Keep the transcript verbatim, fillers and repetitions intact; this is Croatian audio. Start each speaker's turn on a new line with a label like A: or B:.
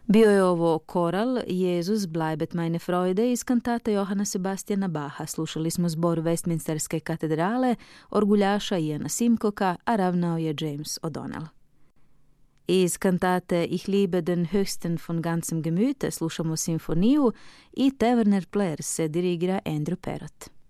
A: Bio je ovo koral Jesus bleibet meine Freude iz kantata Johana Sebastiana Bacha. Slušali smo zbor Westminsterske katedrale, orguljaša Iana Simcoka, a ravnao je James O'Donnell. Iz kantate Ich liebe den höchsten von ganzem Gemüte slušamo simfoniju i Taverner Players se dirigira Andrew Parrott.